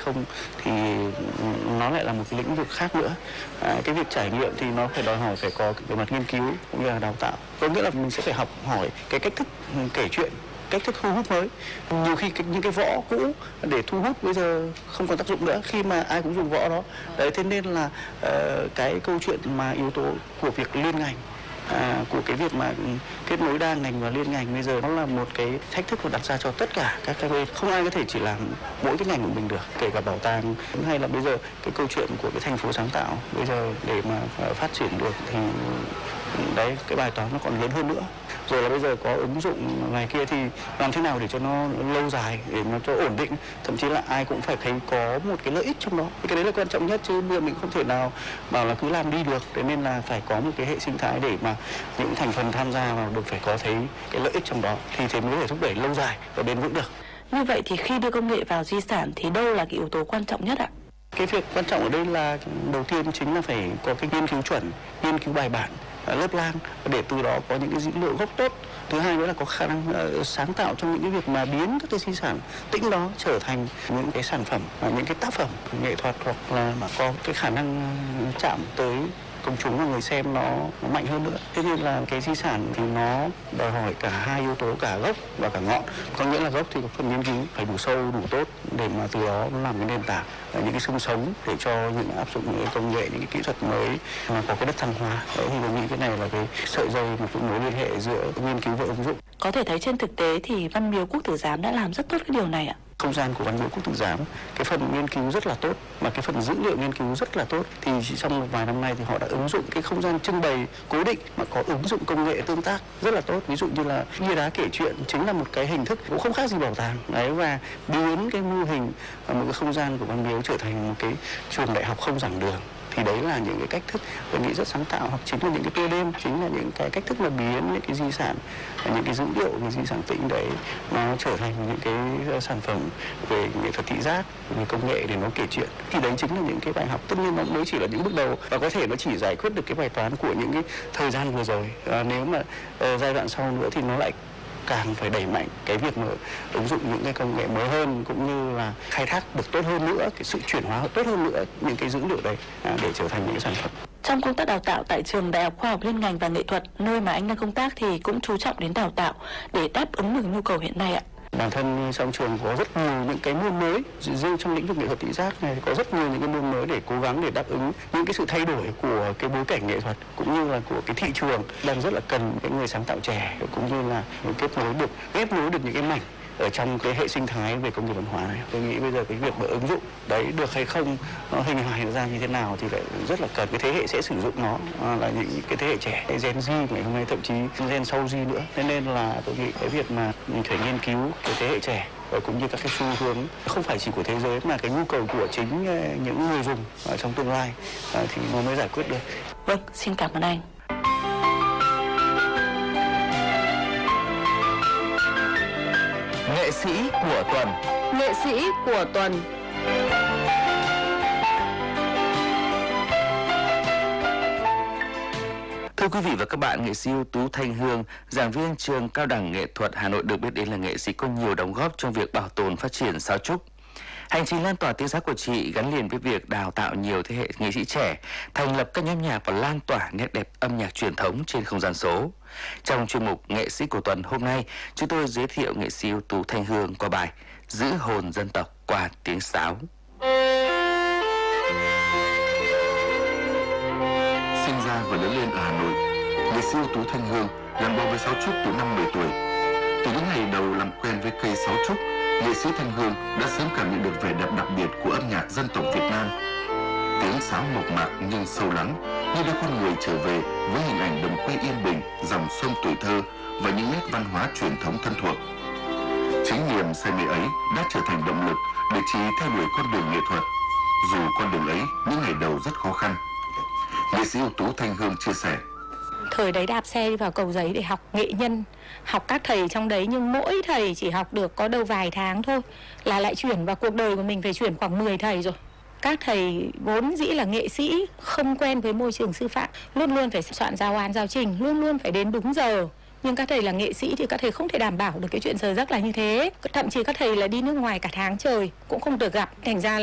không thì nó lại là một cái lĩnh vực khác nữa. Cái việc trải nghiệm thì nó phải đòi hỏi phải có cái mặt nghiên cứu cũng như là đào tạo. Có nghĩa là mình sẽ phải học hỏi cái cách thức kể chuyện, cách thức thu hút mới. Nhiều khi những cái võ cũ để thu hút bây giờ không còn tác dụng nữa khi mà ai cũng dùng võ đó. Đấy, thế nên là cái câu chuyện mà yếu tố của việc liên ngành, của cái việc mà kết nối đa ngành và liên ngành bây giờ nó là một cái thách thức mà đặt ra cho tất cả các bên. Không ai có thể chỉ làm mỗi cái ngành của mình được, kể cả bảo tàng hay là bây giờ cái câu chuyện của cái thành phố sáng tạo bây giờ để mà phát triển được thì đấy, cái bài toán nó còn lớn hơn nữa. Rồi là bây giờ có ứng dụng này kia thì làm thế nào để cho nó lâu dài, để nó cho ổn định, thậm chí là ai cũng phải thấy có một cái lợi ích trong đó. Cái đấy là quan trọng nhất, chứ bây giờ mình không thể nào bảo là cứ làm đi được. Thế nên là phải có một cái hệ sinh thái để mà những thành phần tham gia vào được phải có thấy cái lợi ích trong đó thì thế mới có thể thúc đẩy lâu dài và bền vững được. Như vậy thì khi đưa công nghệ vào di sản thì đâu là cái yếu tố quan trọng nhất ạ? Cái việc quan trọng ở đây là đầu tiên chính là phải có cái nghiên cứu chuẩn, nghiên cứu bài bản, lớp lang để từ đó có những cái dữ liệu gốc tốt. Thứ hai nữa là có khả năng sáng tạo trong những cái việc mà biến các cái di sản tĩnh đó trở thành những cái sản phẩm, những cái tác phẩm nghệ thuật, hoặc là mà có cái khả năng chạm tới công chúng và người xem nó mạnh hơn nữa. Thế nên là cái di sản thì nó đòi hỏi cả hai yếu tố, cả gốc và cả ngọn. Có nghĩa là gốc thì có phần nghiên cứu phải đủ sâu, đủ tốt để mà từ đó nó làm cái nền tảng, những cái xương sống để cho những áp dụng những cái công nghệ, những cái kỹ thuật mới có cái đất thăng hoa. Đấy, thì mình nghĩ cái này là cái sợi dây, một cái mối liên hệ giữa nghiên cứu và ứng dụng. Có thể thấy trên thực tế thì Văn miếu Quốc tử giám đã làm rất tốt cái điều này ạ. Không gian của Văn miếu Quốc tử giám, cái phần nghiên cứu rất là tốt, mà cái phần dữ liệu nghiên cứu rất là tốt. Thì chỉ trong một vài năm nay thì họ đã ứng dụng cái không gian trưng bày cố định mà có ứng dụng công nghệ tương tác rất là tốt. Ví dụ như là bia đá kể chuyện chính là một cái hình thức cũng không khác gì bảo tàng. Đấy, và biến cái mô hình một cái không gian của Văn miếu trở thành một cái trường đại học không giảng đường. Thì đấy là những cái cách thức tôi nghĩ rất sáng tạo, hoặc chính là những cái tour đêm, chính là những cái cách thức mà biến những cái di sản, những cái dữ liệu về di sản tĩnh đấy nó trở thành những cái sản phẩm về nghệ thuật thị giác, về công nghệ để nó kể chuyện. Thì đấy chính là những cái bài học, tất nhiên nó mới chỉ là những bước đầu và có thể nó chỉ giải quyết được cái bài toán của những cái thời gian vừa rồi. Nếu mà giai đoạn sau nữa thì nó lại càng phải đẩy mạnh cái việc mà ứng dụng những cái công nghệ mới hơn, cũng như là khai thác được tốt hơn nữa, cái sự chuyển hóa tốt hơn nữa những cái dữ liệu đấy để trở thành những cái sản phẩm. Trong công tác đào tạo tại trường Đại học Khoa học Liên ngành và Nghệ thuật, nơi mà anh đang công tác, thì cũng chú trọng đến đào tạo để đáp ứng được nhu cầu hiện nay ạ. Bản thân trong trường có rất nhiều những cái môn mới, riêng trong lĩnh vực nghệ thuật thị giác này có rất nhiều những cái môn mới để cố gắng để đáp ứng những cái sự thay đổi của cái bối cảnh nghệ thuật cũng như là của cái thị trường, đang rất là cần cái người sáng tạo trẻ, cũng như là ghép nối được những cái mảnh ở trong cái hệ sinh thái về công nghiệp văn hóa này. Tôi nghĩ bây giờ cái việc mà ứng dụng đấy được hay không, nó hình hài ra như thế nào thì lại rất là cần cái thế hệ sẽ sử dụng nó là những cái thế hệ trẻ, cái Gen Z ngày hôm nay, thậm chí Gen sau Z nữa. Nên là tôi nghĩ cái việc mà phải nghiên cứu cái thế hệ trẻ và cũng như các cái xu hướng không phải chỉ của thế giới mà cái nhu cầu của chính những người dùng trong tương lai thì nó mới giải quyết được. Vâng, xin cảm ơn anh. Nghệ sĩ của tuần. Nghệ sĩ của tuần. Thưa quý vị và các bạn, nghệ sĩ ưu tú Thanh Hương, giảng viên trường Cao đẳng Nghệ thuật Hà Nội, được biết đến là nghệ sĩ có nhiều đóng góp trong việc bảo tồn phát triển sáo trúc. Hành trình lan tỏa tiếng sáo của chị gắn liền với việc đào tạo nhiều thế hệ nghệ sĩ trẻ, thành lập các nhóm nhạc và lan tỏa nét đẹp âm nhạc truyền thống trên không gian số. Trong chuyên mục Nghệ sĩ của tuần hôm nay, chúng tôi giới thiệu nghệ sĩ ưu tú Thanh Hương qua bài Giữ hồn dân tộc qua tiếng sáo. Sinh ra và lớn lên ở Hà Nội, nghệ sĩ ưu tú Thanh Hương gắn bó với sáo trúc từ năm 10 tuổi. Từ những ngày đầu làm quen với cây sáo trúc, nghệ sĩ Thanh Hương đã sớm cảm nhận được vẻ đẹp đặc biệt của âm nhạc dân tộc Việt Nam. Tiếng sáo mộc mạc nhưng sâu lắng, như đưa con người trở về với hình ảnh đồng quê yên bình, dòng sông tuổi thơ và những nét văn hóa truyền thống thân thuộc. Chính niềm say mê ấy đã trở thành động lực để chị theo đuổi con đường nghệ thuật, dù con đường ấy những ngày đầu rất khó khăn. Nghệ sĩ ưu tú Thanh Hương chia sẻ: Thời đấy đạp xe đi vào Cầu Giấy để học nghệ nhân, học các thầy trong đấy, nhưng mỗi thầy chỉ học được có đâu vài tháng thôi là lại chuyển vào cuộc đời của mình, phải chuyển khoảng 10 thầy rồi. Các thầy vốn dĩ là nghệ sĩ, không quen với môi trường sư phạm, luôn luôn phải soạn giáo án giáo trình, luôn luôn phải đến đúng giờ. Nhưng các thầy là nghệ sĩ thì các thầy không thể đảm bảo được cái chuyện giờ giấc là như thế. Thậm chí các thầy là đi nước ngoài cả tháng trời cũng không được gặp, thành ra